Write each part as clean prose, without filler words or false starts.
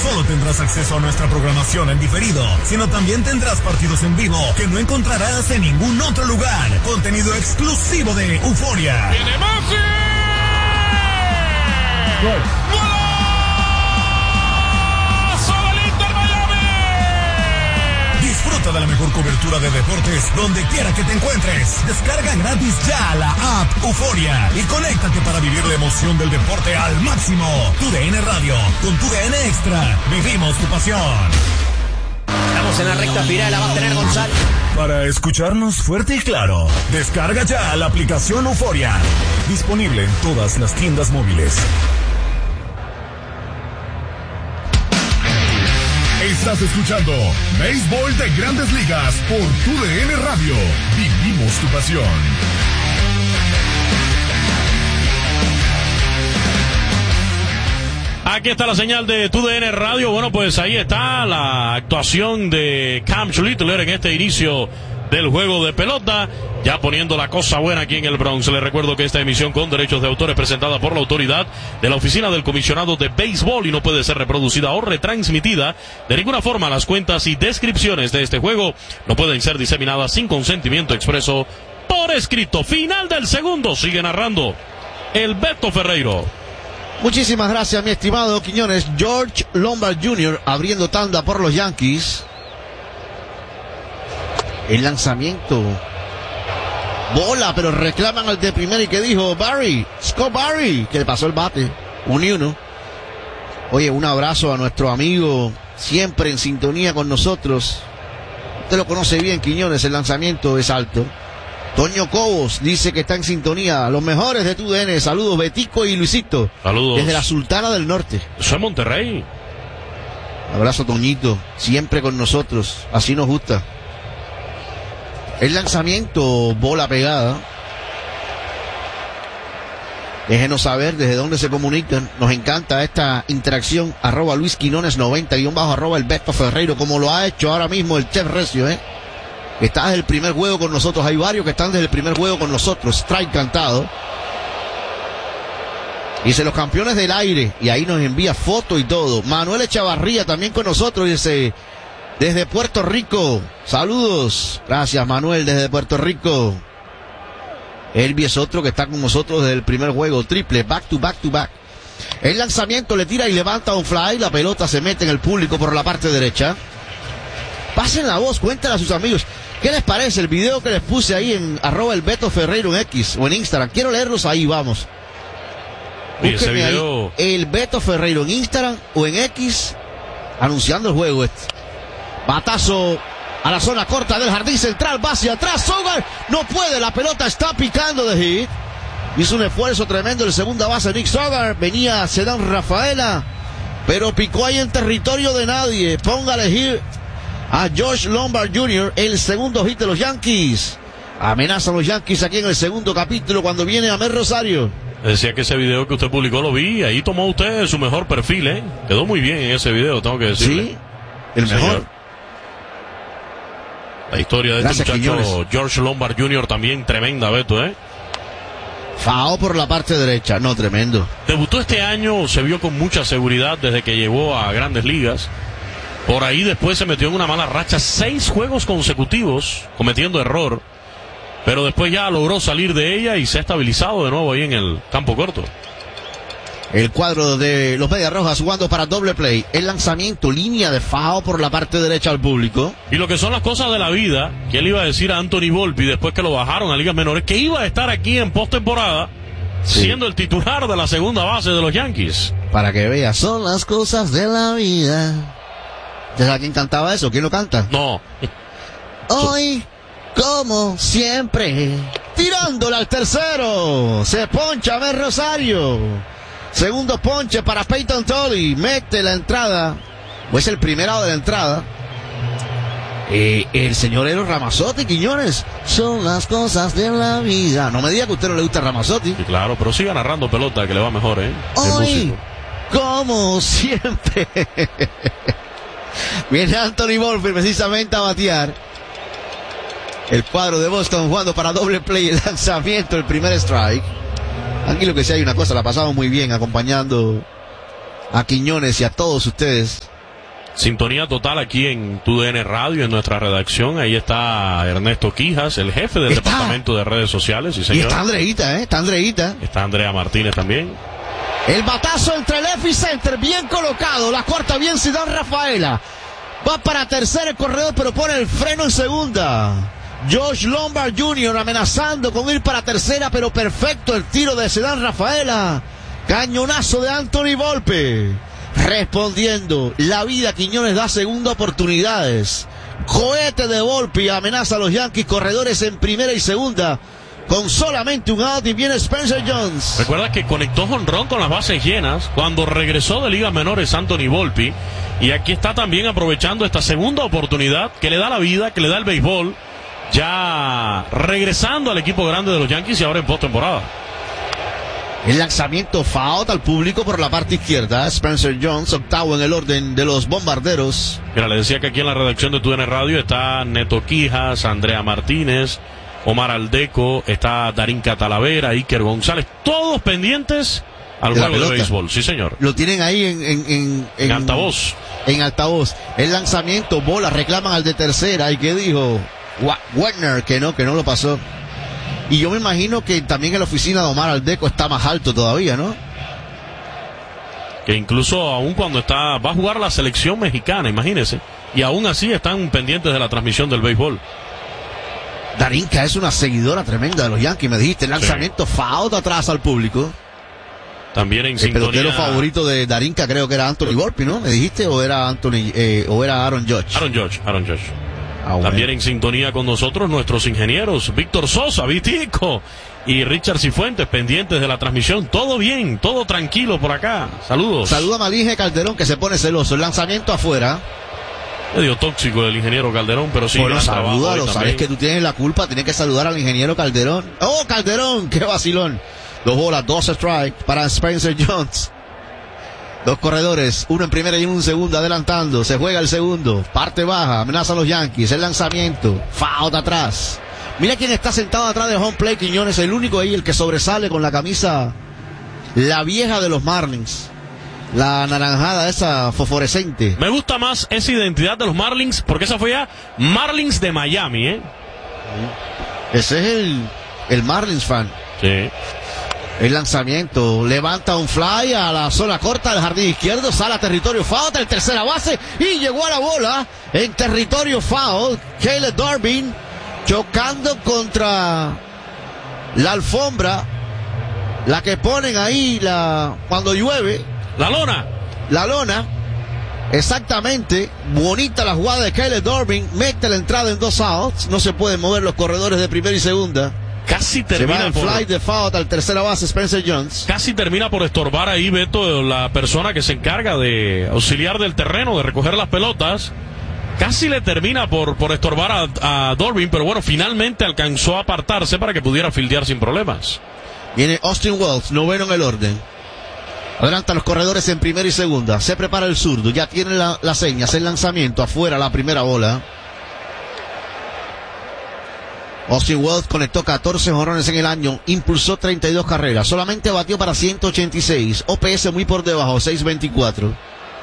solo tendrás acceso a nuestra programación en diferido, sino también tendrás partidos en vivo que no encontrarás en ningún otro lugar. Contenido exclusivo de Euforia. ¡Viene Messi! ¡Gol! Disfruta de la mejor cobertura de deportes donde quiera que te encuentres. Descarga gratis ya la app Euforia y conéctate para vivir la emoción del deporte al máximo. TUDN Radio, con TUDN Extra, vivimos tu pasión. Estamos en la recta final, la va a tener Gonzalo. Para escucharnos fuerte y claro, descarga ya la aplicación Euforia. Disponible en todas las tiendas móviles. Estás escuchando Béisbol de Grandes Ligas por TUDN Radio. Vivimos tu pasión. Aquí está la señal de TUDN Radio. Bueno, pues ahí está la actuación de Cam Schlittler en este inicio del juego de pelota, ya poniendo la cosa buena aquí en el Bronx. Les recuerdo que esta emisión con derechos de autor es presentada por la autoridad de la Oficina del Comisionado de Béisbol y no puede ser reproducida o retransmitida de ninguna forma. Las cuentas y descripciones de este juego no pueden ser diseminadas sin consentimiento expreso por escrito. Final del segundo, sigue narrando el Beto Ferreiro. Muchísimas gracias, mi estimado Quiñones. George Lombard Jr. abriendo tanda por los Yankees. El lanzamiento. Bola, pero reclaman al de primera y que dijo Barry, Scott Barry, que le pasó el bate. 1-1. Oye, un abrazo a nuestro amigo, siempre en sintonía con nosotros. Usted lo conoce bien, Quiñones, el lanzamiento es alto. Toño Cobos dice que está en sintonía. Los mejores de TUDN. Saludos, Betico y Luisito. Saludos. Desde la Sultana del Norte. Soy Monterrey. Abrazo, Toñito. Siempre con nosotros. Así nos gusta. El lanzamiento, bola pegada. Déjenos saber desde dónde se comunican. Nos encanta esta interacción. @Luis Quinones 90 _ el Beto Ferreiro, como lo ha hecho ahora mismo el Chef Recio, Está desde el primer juego con nosotros. Hay varios que están desde el primer juego con nosotros. Strike cantado. Dice los campeones del aire. Y ahí nos envía foto y todo. Manuel Echavarría también con nosotros. Dice desde Puerto Rico. Saludos. Gracias, Manuel, desde Puerto Rico. Elvi es otro que está con nosotros desde el primer juego. Triple. Back to back to back. El lanzamiento le tira y levanta un fly. La pelota se mete en el público por la parte derecha. Pasen la voz, cuéntenle a sus amigos. ¿Qué les parece el video que les puse ahí en @el Beto Ferreiro en X o en Instagram? Quiero leerlos ahí, vamos. Ese video... ahí el Beto Ferreiro en Instagram o en X anunciando el juego este. Batazo a la zona corta del jardín central, va hacia atrás, Sogar no puede, la pelota está picando de hit. Hizo un esfuerzo tremendo el segunda base Nick Sogar, venía Sedán Rafaela, pero picó ahí en territorio de nadie. Póngale hit a George Lombard Jr., el segundo hit de los Yankees. Amenazan los Yankees aquí en el segundo capítulo cuando viene Amel Rosario. Decía que ese video que usted publicó lo vi, ahí tomó usted su mejor perfil, Quedó muy bien en ese video, tengo que decirle. Sí, el mejor. Señor. La historia de Gracias, este muchacho Quiñones. George Lombard Jr. también tremenda, Beto, Fao por la parte derecha, no, tremendo. Debutó este año, se vio con mucha seguridad desde que llegó a Grandes Ligas. Por ahí después se metió en una mala racha, 6 juegos consecutivos cometiendo error, pero después ya logró salir de ella y se ha estabilizado de nuevo ahí en el campo corto. El cuadro de los Medias Rojas jugando para doble play. El lanzamiento, línea de Fao por la parte derecha al público. Y lo que son las cosas de la vida, que él iba a decir a Anthony Volpi después que lo bajaron a ligas menores, que iba a estar aquí en postemporada, siendo el titular de la segunda base de los Yankees. Para que veas, son las cosas de la vida. ¿Sabes a quién cantaba eso? ¿Quién lo canta? No. Hoy, como siempre, tirándola al tercero. Se poncha Amel Rosario. Segundo ponche para Peyton Tolly. Mete la entrada. O es el primero de la entrada. El señor Eros Ramazzotti, Quiñones. Son las cosas de la vida. No me diga que a usted no le gusta Ramazzotti. Sí, claro, pero siga narrando pelota que le va mejor, Hoy, como siempre. Viene Anthony Volpe precisamente a batear. El cuadro de Boston jugando para doble play, el lanzamiento, el primer strike. Aquí lo que sí hay una cosa, la pasamos muy bien acompañando a Quiñones y a todos ustedes. Sintonía total aquí en TUDN Radio, en nuestra redacción. Ahí está Ernesto Quijas, el jefe del departamento de redes sociales. Sí, señor. Y está Andreita, está Andreita. Está Andrea Martínez también. El batazo entre left y center, bien colocado. La corta bien Zidane Rafaela. Va para tercera el corredor, pero pone el freno en segunda. Josh Lombard Jr. amenazando con ir para tercera, pero perfecto el tiro de Zidane Rafaela. Cañonazo de Anthony Volpe. Respondiendo, la vida Quiñones da segunda oportunidades. Cohete de Volpe amenaza a los Yankees, corredores en primera y segunda, con solamente un out, y viene Spencer Jones. Recuerda que conectó jonrón con las bases llenas cuando regresó de ligas menores Anthony Volpe, y aquí está también aprovechando esta segunda oportunidad que le da la vida, que le da el béisbol, ya regresando al equipo grande de los Yankees y ahora en postemporada. El lanzamiento foul al público por la parte izquierda. Spencer Jones, octavo en el orden de los bombarderos. Mira, le decía que aquí en la redacción de TUDN Radio está Neto Quijas, Andrea Martínez, Omar Aldeco, está Darinka Talavera, Iker González, todos pendientes al juego de béisbol. Sí, señor. Lo tienen ahí en altavoz. En altavoz. El lanzamiento, bola, reclaman al de tercera. ¿Y qué dijo? Werner, que no lo pasó. Y yo me imagino que también en la oficina de Omar Aldeco está más alto todavía, ¿no? Que incluso aún cuando va a jugar la selección mexicana, imagínese. Y aún así están pendientes de la transmisión del béisbol. Darinka es una seguidora tremenda de los Yankees, me dijiste. El lanzamiento foul atrás al público. También en sintonía. El pelotero favorito de Darinka creo que era Anthony Volpe, ¿no? ¿Me dijiste? ¿O era o era Aaron Judge? Aaron Judge. También en sintonía con nosotros nuestros ingenieros Víctor Sosa, Vitico y Richard Cifuentes, pendientes de la transmisión. Todo bien, todo tranquilo por acá. Saludos. Saluda a Malinge Calderón, que se pone celoso. El lanzamiento afuera. Medio tóxico del ingeniero Calderón, pero sí. Bueno, salúdalo, sabes que tú tienes la culpa, tienes que saludar al ingeniero Calderón. ¡Oh, Calderón! ¡Qué vacilón! 2 bolas, 2 strikes para Spencer Jones. 2 corredores, uno en primera y uno en segunda, adelantando. Se juega el segundo, parte baja, amenaza a los Yankees. El lanzamiento, foul atrás. Mira quién está sentado atrás de home plate, Quiñones, el único ahí, el que sobresale con la camisa, la vieja de los Marlins. La naranjada esa fosforescente. Me gusta más esa identidad de los Marlins, porque esa fue ya Marlins de Miami, ¿eh? Ese es el Marlins fan. Sí. El lanzamiento, levanta un fly a la zona corta del jardín izquierdo, sale a territorio foul, el tercera base, y llegó a la bola en territorio foul. Caleb Durbin chocando contra la alfombra, la que ponen ahí cuando llueve. La lona. Exactamente. Bonita la jugada de Caleb Durbin. Mete la entrada en 2 outs. No se pueden mover los corredores de primera y segunda. Casi termina se va el fly de foul al tercera base Spencer Jones. Casi termina por estorbar ahí, Beto, la persona que se encarga de auxiliar del terreno, de recoger las pelotas. Casi le termina por estorbar a Durbin, pero bueno, finalmente alcanzó a apartarse para que pudiera fildear sin problemas. Viene Austin Wells, noveno en el orden. Adelanta los corredores en primera y segunda. Se prepara el zurdo, ya tiene las señas, el lanzamiento afuera, la primera bola. Austin Wells conectó 14 jonrones en el año, impulsó 32 carreras, solamente batió para 186, OPS muy por debajo, 624.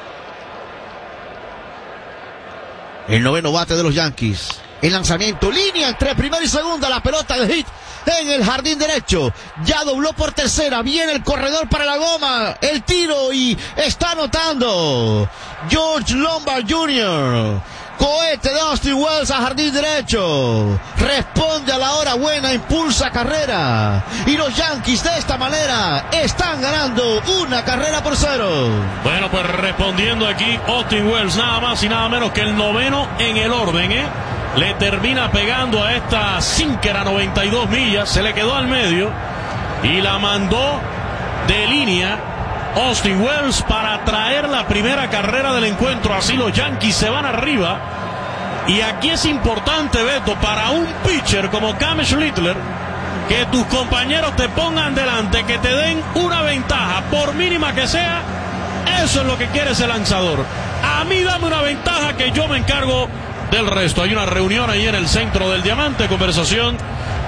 El noveno bate de los Yankees. El lanzamiento, línea entre primera y segunda, la pelota de hit en el jardín derecho. Ya dobló por tercera, viene el corredor para la goma, el tiro y está anotando George Lombard Jr. Cohete de Austin Wells a jardín derecho. Responde a la hora buena, impulsa carrera. Y los Yankees de esta manera están ganando 1-0. Bueno, pues respondiendo aquí Austin Wells, nada más y nada menos que el noveno en el orden, ¿eh? Le termina pegando a esta sinker a 92 millas, se le quedó al medio y la mandó de línea Austin Wells para traer la primera carrera del encuentro. Así los Yankees se van arriba. Y aquí es importante, Beto, para un pitcher como Cam Schlittler, que tus compañeros te pongan delante, que te den una ventaja, por mínima que sea. Eso es lo que quiere ese lanzador. A mí dame una ventaja que yo me encargo del resto. Hay una reunión ahí en el centro del Diamante, conversación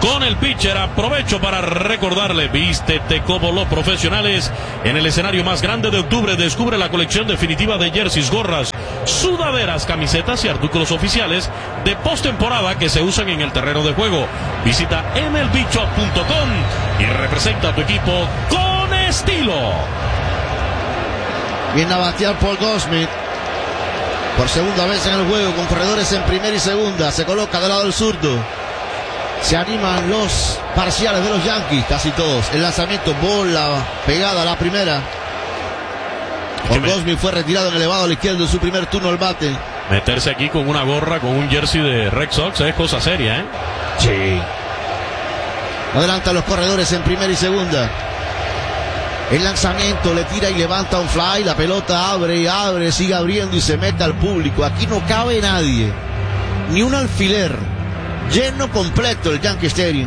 con el pitcher. Aprovecho para recordarle, vístete como los profesionales en el escenario más grande de octubre. Descubre la colección definitiva de jerseys, gorras, sudaderas, camisetas y artículos oficiales de postemporada que se usan en el terreno de juego. Visita mlbshop.com y representa a tu equipo con estilo. Viene a batear Paul Goldschmidt por segunda vez en el juego, con corredores en primera y segunda. Se coloca del lado del zurdo. Se animan los parciales de los Yankees, casi todos. El lanzamiento, bola pegada a la primera. Paul Goldschmidt fue retirado en elevado a la izquierda en su primer turno al bate. Meterse aquí con una gorra, con un jersey de Red Sox es cosa seria, ¿eh? Sí. Adelanta los corredores en primera y segunda. El lanzamiento, le tira y levanta un fly. La pelota abre y abre, sigue abriendo y se mete al público. Aquí no cabe nadie, ni un alfiler. Lleno completo el Yankee Stadium.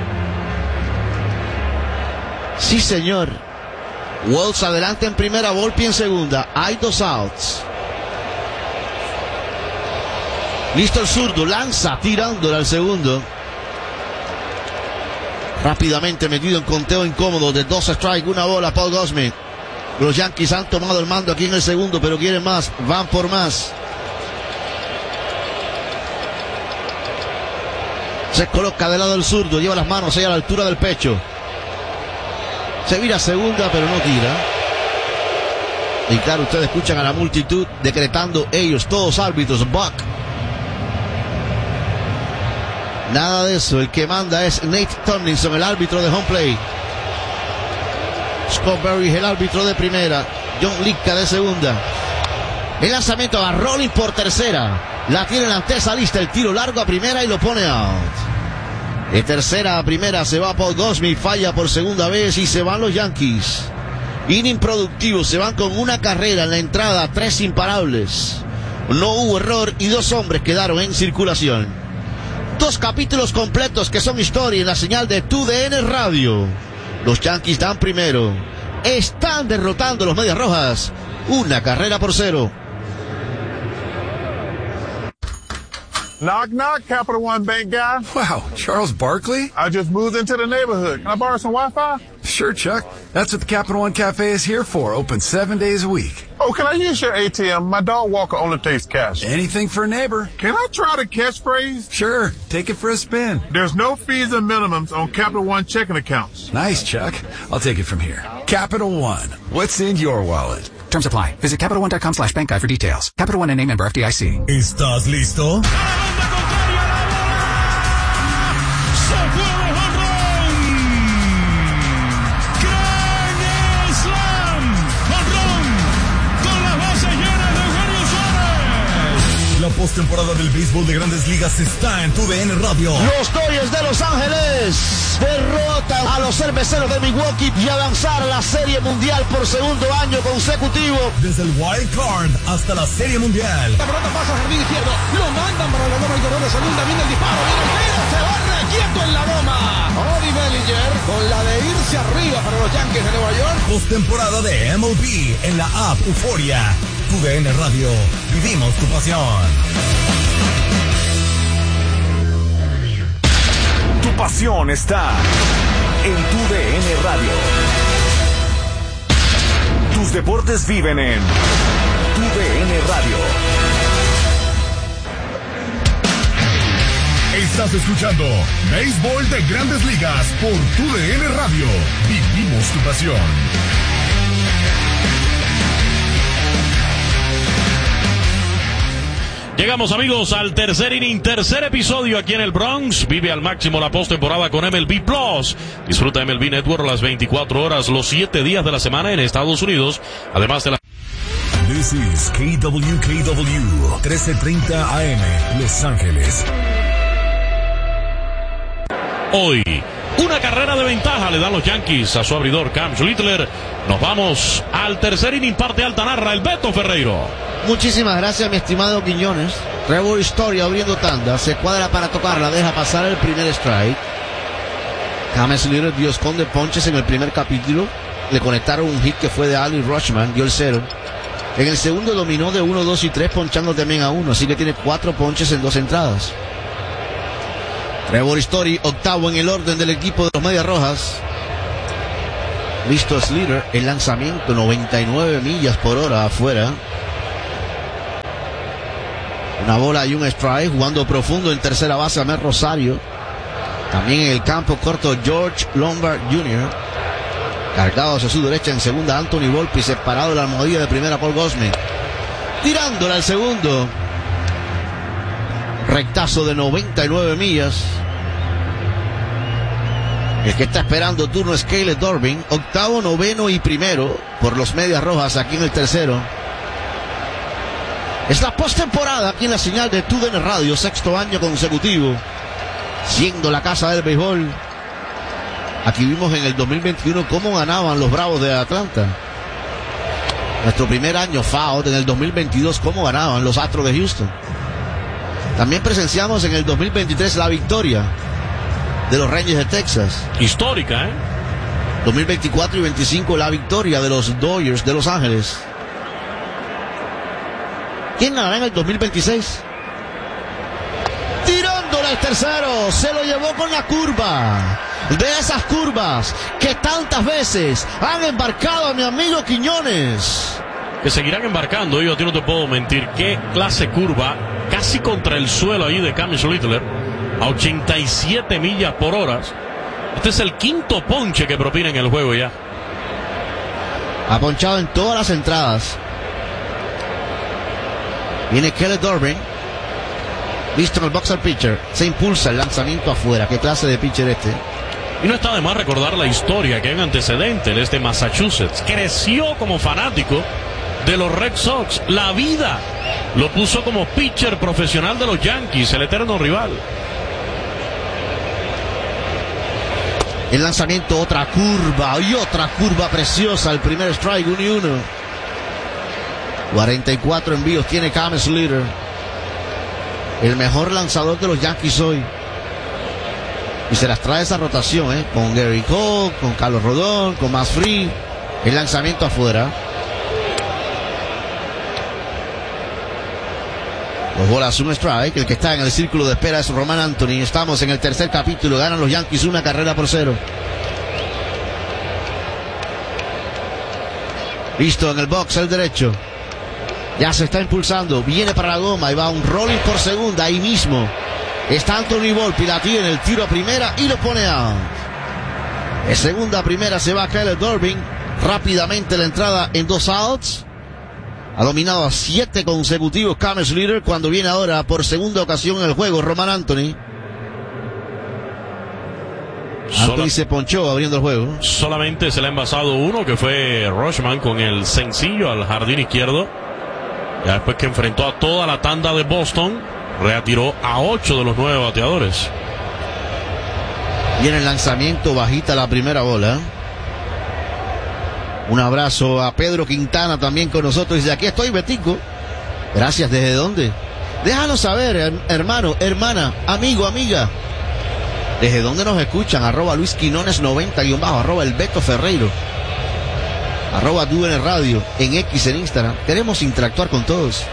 Sí, señor. Walls adelante en primera, Volpi en segunda. Hay 2 outs. Listo el zurdo, lanza tirándole al segundo. Rápidamente metido en conteo incómodo de 2 strikes, 1 bola, Paul Goldschmidt. Los Yankees han tomado el mando aquí en el segundo, pero quieren más, van por más. Se coloca del lado del zurdo, lleva las manos ahí a la altura del pecho. Se vira a segunda, pero no tira. Y claro, ustedes escuchan a la multitud decretando ellos, todos árbitros, buck. Nada de eso, el que manda es Nate Tomlinson, el árbitro de home plate. Scott Berry es el árbitro de primera. John Litka de segunda. El lanzamiento a Rolling por tercera. La tiene en la antesa lista, el tiro largo a primera y lo pone out. De tercera a primera se va Paul Goldschmidt, falla por segunda vez y se van los Yankees. Inning productivo, se van con 1 carrera en la entrada, 3 imparables. No hubo error y 2 hombres quedaron en circulación. 2 capítulos completos que son historia en la señal de TUDN Radio. Los Yankees dan primero. Están derrotando a los Medias Rojas. 1 carrera por 0. Knock, knock, Capital One Bank guy. Wow, Charles Barkley? I just moved into the neighborhood. Can I borrow some Wi-Fi? Sure, Chuck. That's what the Capital One Cafe is here for. Open 7 days a week. Oh, can I use your ATM? My dog walker only takes cash. Anything for a neighbor. Can I try the catchphrase? Sure, take it for a spin. There's no fees and minimums on Capital One checking accounts. Nice, Chuck. I'll take it from here. Capital One. What's in your wallet? Terms apply. Visit CapitalOne.com/bankguide for details. Capital One N.A. member FDIC. ¿Estás listo? La postemporada del béisbol de Grandes Ligas está en TUDN Radio. Los Dodgers de Los Ángeles derrotan a los Cerveceros de Milwaukee y avanzar a la Serie Mundial por segundo año consecutivo. Desde el Wild Card hasta la Serie Mundial. La pelota pasa al jardín izquierdo, lo mandan para la loma, el corredor de segunda, viene el disparo, viene el tiro, se va requieto en la loma. Cody Bellinger con la de irse arriba para los Yankees de Nueva York. Postemporada de MLB en la app Euforia. TUDN Radio, vivimos tu pasión. Tu pasión está en TUDN Radio. Tus deportes viven en TUDN Radio. Estás escuchando Béisbol de Grandes Ligas por TUDN Radio. Vivimos tu pasión. Llegamos, amigos, al tercer inning, tercer episodio aquí en el Bronx. Vive al máximo la postemporada con MLB Plus. Disfruta MLB Network las 24 horas, los 7 días de la semana en Estados Unidos. Además de la... This is KWKW 1330 AM, Los Ángeles. Hoy, una carrera de ventaja le dan los Yankees a su abridor Cam Schlittler. Nos vamos al tercer inning, parte alta, narra el Beto Ferreiro. Muchísimas gracias, mi estimado Quiñones. Trevor Story abriendo tanda, se cuadra para tocarla, deja pasar el primer strike. Cam Schlittler dio esconde ponches en el primer capítulo. Le conectaron un hit que fue de Ali Rushman, dio el 0. En el segundo dominó de 1, 2 y 3, ponchando también a 1, así que tiene 4 ponches en 2 entradas. Trevor Story, octavo en el orden del equipo de los Medias Rojas. Listo Slater, el lanzamiento, 99 millas por hora afuera. Una bola y un strike, jugando profundo en tercera base Amel Rosario. También en el campo corto George Lombard Jr. Cargado hacia su derecha en segunda Anthony Volpi, separado de la almohadilla de primera Paul Goldschmidt. Tirándola al segundo. Rectazo de 99 millas. El que está esperando turno es Caleb Dorbin, octavo, noveno y primero por los Medias Rojas aquí en el tercero. Es la postemporada aquí en la señal de TUDN Radio, sexto año consecutivo, siendo la casa del béisbol. Aquí vimos en el 2021 cómo ganaban los Bravos de Atlanta. Nuestro primer año FAO en el 2022, cómo ganaban los Astros de Houston. También presenciamos en el 2023 la victoria de los Rangers de Texas. Histórica, 2024 y 25 la victoria de los Dodgers de Los Ángeles. ¿Quién ganará en el 2026? Tirándole al tercero, se lo llevó con la curva. De esas curvas que tantas veces han embarcado a mi amigo Quiñones. Que seguirán embarcando, yo a ti no te puedo mentir. Qué clase curva, casi contra el suelo ahí de Cam Schlittler, a 87 millas por hora. Este es el quinto ponche que propina en el juego ya. Ha ponchado en todas las entradas. Viene Caleb Dorbin. Listo en el boxer pitcher. Se impulsa el lanzamiento afuera. ¿Qué clase de pitcher este? Y no está de más recordar la historia que hay un antecedente. Él es de Massachusetts. Creció como fanático de los Red Sox. La vida lo puso como pitcher profesional de los Yankees, el eterno rival. El lanzamiento, otra curva y otra curva preciosa. El primer strike, 1-1. 44 envíos tiene Cam Schlitter, el mejor lanzador de los Yankees hoy. Y se las trae esa rotación, con Gary Cole, con Carlos Rodón, con Max Fried. El lanzamiento afuera. 2 bolas, 1 strike. El que está en el círculo de espera es Roman Anthony. Estamos en el tercer capítulo. Ganan los Yankees 1-0. Listo en el box, el derecho. Ya se está impulsando. Viene para la goma y va un rolling por segunda. Ahí mismo está Anthony Volpi. La tiene el tiro a primera y lo pone out. De segunda a primera se va Caleb Dorbin. Rápidamente la entrada en 2 outs. Ha dominado a 7 consecutivos Cam Schlitter, cuando viene ahora por segunda ocasión en el juego Roman Anthony. Anthony se ponchó abriendo el juego. Solamente se le ha envasado uno, que fue Rutschman con el sencillo al jardín izquierdo. Ya después que enfrentó a toda la tanda de Boston, retiró a 8 de los 9 bateadores. Viene el lanzamiento, bajita la primera bola. Un abrazo a Pedro Quintana también con nosotros. Dice, aquí estoy, Betico. Gracias, ¿desde dónde? Déjanos saber, hermano, hermana, amigo, amiga. ¿Desde dónde nos escuchan? @Luis Quinones 90 _ @el Beto Ferreiro. @TUDN Radio en X, en Instagram. Queremos interactuar con todos.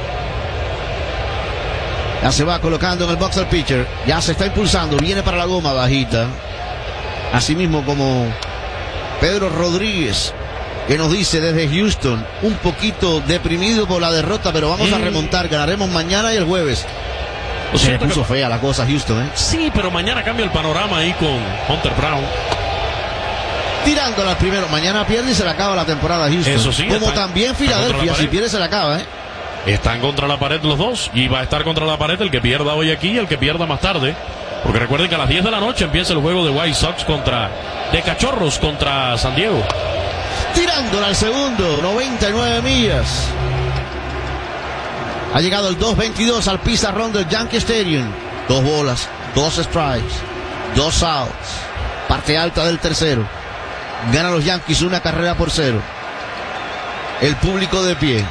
Ya se va colocando en el boxer pitcher. Ya se está impulsando. Viene para la goma, bajita. Asimismo como Pedro Rodríguez, que nos dice desde Houston, un poquito deprimido por la derrota, pero vamos a remontar. Ganaremos mañana y el jueves. Se puso fea la cosa Houston, Sí, pero mañana cambia el panorama ahí con Hunter Brown. Tirándola al primero. Mañana pierde y se le acaba la temporada a Houston. Eso sí, como también Filadelfia, si pierde se le acaba, Están contra la pared los dos, y va a estar contra la pared el que pierda hoy aquí y el que pierda más tarde. Porque recuerden que a las 10 de la noche empieza el juego de White Sox de Cachorros contra San Diego. Tirándola al segundo, 99 millas. Ha llegado el 2-22 al pizarrón del Yankee Stadium. 2 bolas, 2 strikes, 2 outs. Parte alta del tercero. Ganan los Yankees 1-0. El público de pie.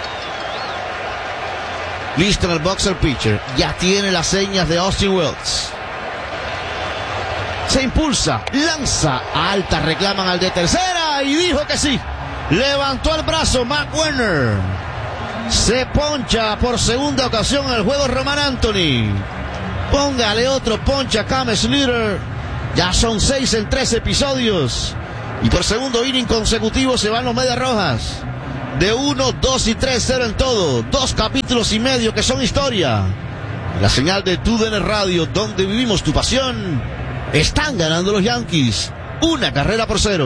Listo en el boxer pitcher. Ya tiene las señas de Austin Wells. Se impulsa, lanza alta, reclaman al de tercera y dijo que sí. Levantó el brazo Matt Werner. Se poncha por segunda ocasión en el juego Roman Anthony. Póngale otro ponche a Cam Slater. Ya son 6 en 3 episodios. Y por segundo inning consecutivo se van los Medias Rojas. De 1, 2 y 3-0 en todo. 2 capítulos y medio que son historia. La señal de TUDN Radio, donde vivimos tu pasión. Están ganando los Yankees. 1-0.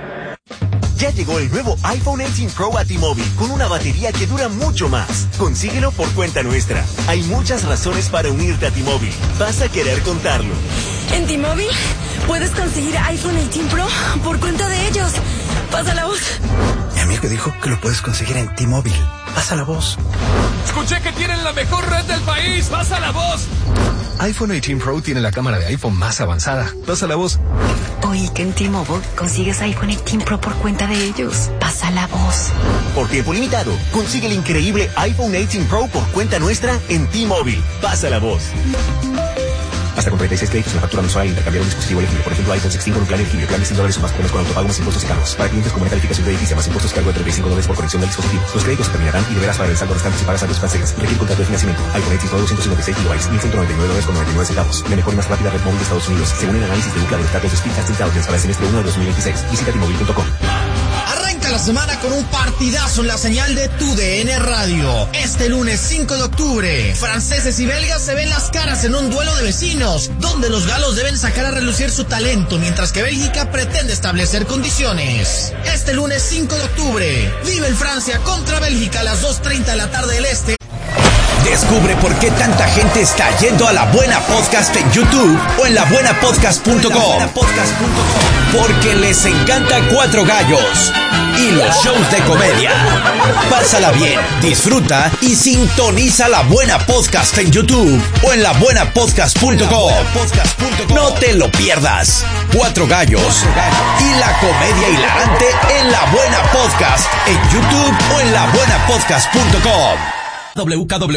Ya llegó el nuevo iPhone 18 Pro a T-Mobile con una batería que dura mucho más. Consíguelo por cuenta nuestra. Hay muchas razones para unirte a T-Mobile. Vas a querer contarlo. En T-Mobile puedes conseguir iPhone 18 Pro por cuenta de ellos. Pasa la voz. Mi amigo dijo que lo puedes conseguir en T-Mobile. Pasa la voz. Escuché que tienen la mejor red del país. Pasa la voz. iPhone 18 Pro tiene la cámara de iPhone más avanzada. Pasa la voz. Oí que en T-Mobile consigues iPhone 18 Pro por cuenta de ellos. Pasa la voz. Por tiempo limitado, consigue el increíble iPhone 18 Pro por cuenta nuestra en T-Mobile. Pasa la voz. Hasta con 36 créditos en la factura mensual al intercambiar un dispositivo elegible. Por ejemplo, iPhone 16 con un plan elegible. Plan de $100 o más con autopago más impuestos y cargos. Para clientes con una calificación de edificio más impuestos cargo de $35 por conexión del dispositivo. Los créditos se terminarán y deberás pagar el saldo restante si pagas saldos franceses. Requiere contrato de financiamiento. iPhone 18 Pro 256 GB, $1.199,99. La mejor y más rápida red móvil de Estados Unidos, según el análisis de Ookla de los datos de Speedcast Intelligence para el semestre 1 de 2026. Visita T-Mobile.com. Arranca la semana con un partidazo en la señal de TUDN Radio. Este lunes 5 de octubre, franceses y belgas se ven las caras en un duelo de vecinos, donde los galos deben sacar a relucir su talento, mientras que Bélgica pretende establecer condiciones. Este lunes 5 de octubre, vive en Francia contra Bélgica a las 2:30 de la tarde del Este. Descubre por qué tanta gente está yendo a La Buena Podcast en YouTube o en labuenapodcast.com. Porque les encanta Cuatro Gallos y los shows de comedia. Pásala bien, disfruta y sintoniza La Buena Podcast en YouTube o en labuenapodcast.com. No te lo pierdas. Cuatro Gallos y la comedia hilarante en La Buena Podcast en YouTube o en labuenapodcast.com. WKW